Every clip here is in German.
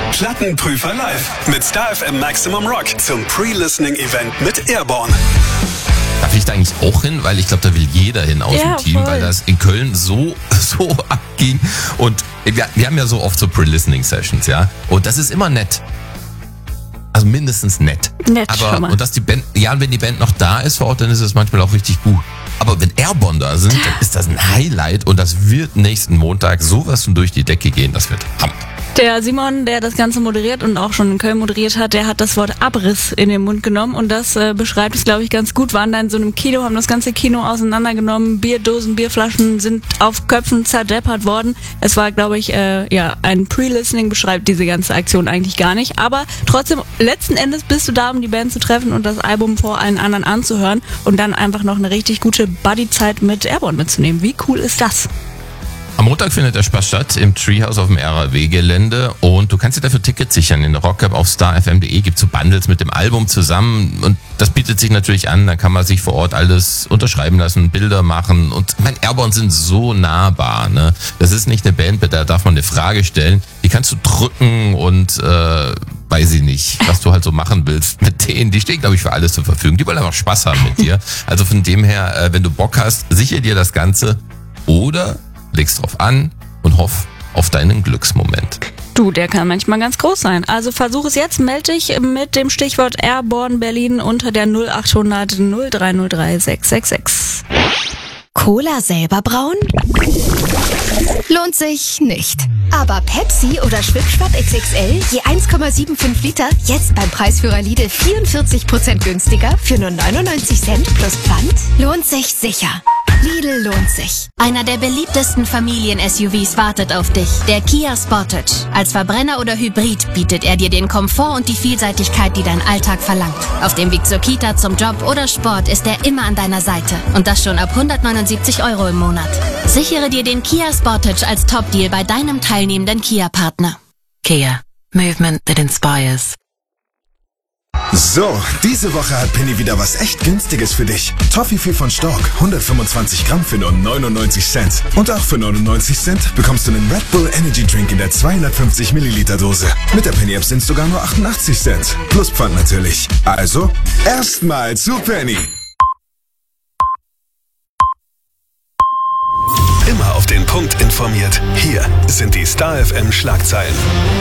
Plattenprüfer live mit Star FM Maximum Rock zum Pre-Listening-Event mit Airborne. Darf ich da eigentlich auch hin? Weil ich glaube, da will jeder hin aus dem Team, weil das in Köln so abging. Und wir haben ja so oft so Pre-Listening-Sessions, ja. Und das ist immer nett. Also mindestens nett. Aber und dass die Band, ja, und wenn die Band noch da ist vor Ort, dann ist es manchmal auch richtig gut. Aber wenn Airborne da sind, dann ist das ein Highlight und das wird nächsten Montag sowas von durch die Decke gehen, das wird Hammer. Der Simon, der das Ganze moderiert und auch schon in Köln moderiert hat, der hat das Wort Abriss in den Mund genommen und das beschreibt es, glaube ich, ganz gut. Waren da in so einem Kino, haben das ganze Kino auseinandergenommen, Bierdosen, Bierflaschen sind auf Köpfen zerdeppert worden. Es war, glaube ich, ein Pre-Listening beschreibt diese ganze Aktion eigentlich gar nicht. Aber trotzdem, letzten Endes bist du da, um die Band zu treffen und das Album vor allen anderen anzuhören und dann einfach noch eine richtig gute Buddy-Zeit mit Airborne mitzunehmen. Wie cool ist das? Am Montag findet der Spaß statt im Treehouse auf dem RAW-Gelände und du kannst dir dafür Tickets sichern. In der Rock-App auf starfm.de gibt es so Bundles mit dem Album zusammen und das bietet sich natürlich an. Da kann man sich vor Ort alles unterschreiben lassen, Bilder machen und Airborne sind so nahbar. Ne? Das ist nicht eine Band, bei der darf man eine Frage stellen. Die kannst du drücken und weiß ich nicht, was du halt so machen willst mit denen. Die stehen, glaube ich, für alles zur Verfügung. Die wollen einfach Spaß haben mit dir. Also von dem her, wenn du Bock hast, sichere dir das Ganze oder legst drauf an und hoff auf deinen Glücksmoment. Du, der kann manchmal ganz groß sein. Also versuch es jetzt, melde dich mit dem Stichwort Airborne Berlin unter der 0800 0303 666. Cola selber brauen? Lohnt sich nicht. Aber Pepsi oder Schwipschwapp XXL je 1,75 Liter jetzt beim Preisführer Lidl 44% günstiger für nur 99 Cent plus Pfand? Lohnt sich sicher. Lidl lohnt sich. Einer der beliebtesten Familien-SUVs wartet auf dich. Der Kia Sportage. Als Verbrenner oder Hybrid bietet er dir den Komfort und die Vielseitigkeit, die dein Alltag verlangt. Auf dem Weg zur Kita, zum Job oder Sport ist er immer an deiner Seite. Und das schon ab 179 € im Monat. Sichere dir den Kia Sportage als Top-Deal bei deinem teilnehmenden Kia-Partner. Kia. Movement that inspires. So, diese Woche hat Penny wieder was echt Günstiges für dich. Toffifee von Stork, 125 Gramm für nur 99 Cent. Und auch für 99 Cent bekommst du einen Red Bull Energy Drink in der 250 Milliliter Dose. Mit der Penny App sind es sogar nur 88 Cent. Plus Pfand natürlich. Also, erstmal zu Penny. Immer auf den Punkt informiert. Hier sind die Star FM Schlagzeilen.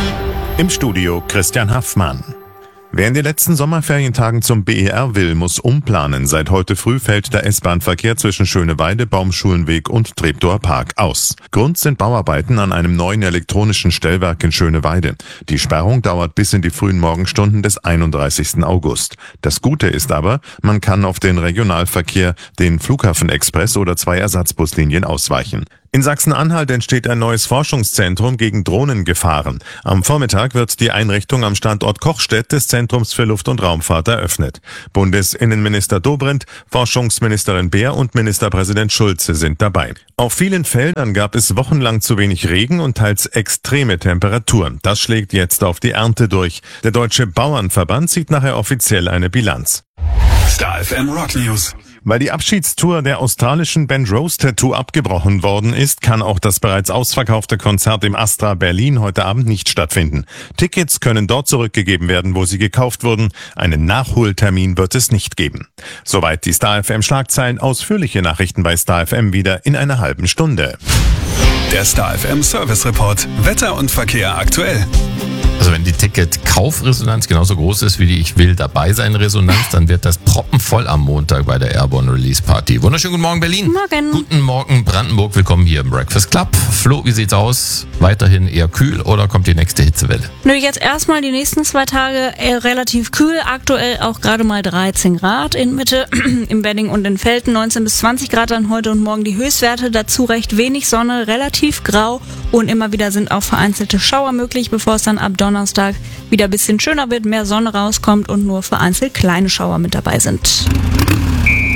Im Studio Christian Haffmann. Wer in den letzten Sommerferientagen zum BER will, muss umplanen. Seit heute früh fällt der S-Bahn-Verkehr zwischen Schöneweide, Baumschulenweg und Treptower Park aus. Grund sind Bauarbeiten an einem neuen elektronischen Stellwerk in Schöneweide. Die Sperrung dauert bis in die frühen Morgenstunden des 31. August. Das Gute ist aber, man kann auf den Regionalverkehr, den Flughafenexpress oder 2 Ersatzbuslinien ausweichen. In Sachsen-Anhalt entsteht ein neues Forschungszentrum gegen Drohnengefahren. Am Vormittag wird die Einrichtung am Standort Kochstedt des Zentrums für Luft- und Raumfahrt eröffnet. Bundesinnenminister Dobrindt, Forschungsministerin Beer und Ministerpräsident Schulze sind dabei. Auf vielen Feldern gab es wochenlang zu wenig Regen und teils extreme Temperaturen. Das schlägt jetzt auf die Ernte durch. Der Deutsche Bauernverband zieht nachher offiziell eine Bilanz. Star FM Rock News. Weil die Abschiedstour der australischen Band Rose Tattoo abgebrochen worden ist, kann auch das bereits ausverkaufte Konzert im Astra Berlin heute Abend nicht stattfinden. Tickets können dort zurückgegeben werden, wo sie gekauft wurden. Einen Nachholtermin wird es nicht geben. Soweit die Star FM Schlagzeilen. Ausführliche Nachrichten bei Star FM wieder in einer halben Stunde. Der Star FM Service Report. Wetter und Verkehr aktuell. Also wenn die Ticket-Kaufresonanz genauso groß ist wie die Ich will dabei sein Resonanz, dann wird das proppenvoll am Montag bei der Airborne Release Party. Wunderschönen guten Morgen Berlin. Morgen. Guten Morgen Brandenburg. Willkommen hier im Breakfast Club. Flo, wie sieht's aus? Weiterhin eher kühl oder kommt die nächste Hitzewelle? Nö, jetzt erstmal die nächsten 2 Tage relativ kühl. Aktuell auch gerade mal 13 Grad in Mitte, im Wedding und in Velten. 19 bis 20 Grad dann heute und morgen die Höchstwerte. Dazu recht wenig Sonne, relativ grau und immer wieder sind auch vereinzelte Schauer möglich, bevor es dann ab Donnerstag wieder ein bisschen schöner wird, mehr Sonne rauskommt und nur vereinzelt kleine Schauer mit dabei sind.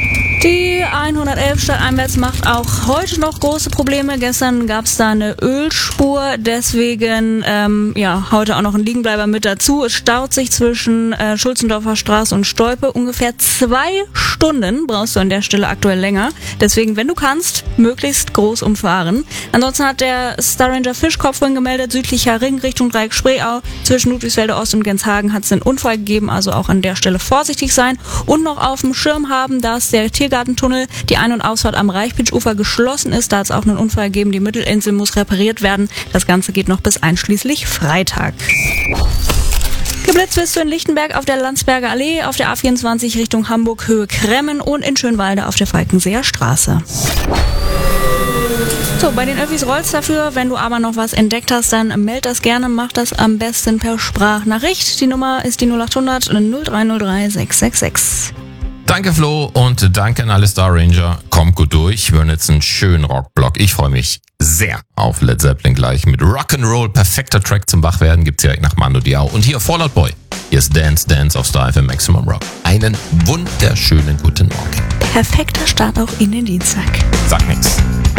Die 111 stadteinwärts macht auch heute noch große Probleme. Gestern gab es da eine Ölspur, deswegen heute auch noch ein Liegenbleiber mit dazu. Es staut sich zwischen Schulzendorfer Straße und Stolpe. Ungefähr 2 Stunden brauchst du an der Stelle aktuell länger. Deswegen, wenn du kannst, möglichst groß umfahren. Ansonsten hat der Star Ranger Fischkopf vorhin gemeldet, südlicher Ring Richtung Dreieck-Spreeau. Zwischen Ludwigsfelde Ost und Genshagen hat es einen Unfall gegeben, also auch an der Stelle vorsichtig sein. Und noch auf dem Schirm haben, dass der Tiergartentunnel, die Ein- und Ausfahrt am Reichbitsch-Ufer geschlossen ist. Da hat es auch einen Unfall gegeben. Die Mittelinsel muss repariert werden. Das Ganze geht noch bis einschließlich Freitag. Geblitzt wirst du in Lichtenberg auf der Landsberger Allee, auf der A24 Richtung Hamburg Höhe Kremmen und in Schönwalde auf der Falkenseer Straße. So, bei den Öffis rollt's dafür. Wenn du aber noch was entdeckt hast, dann meld das gerne. Mach das am besten per Sprachnachricht. Die Nummer ist die 0800 0303 666. Danke Flo und danke an alle Star Ranger. Kommt gut durch. Wir hören jetzt einen schönen Rockblock. Ich freue mich sehr auf Led Zeppelin gleich mit Rock'n'Roll. Perfekter Track zum Wachwerden gibt's direkt nach Mando Diao. Und hier Fall Out Boy. Hier ist Dance Dance auf Star FM Maximum Rock. Einen wunderschönen guten Morgen. Perfekter Start auch in den Dienstag. Sag nix.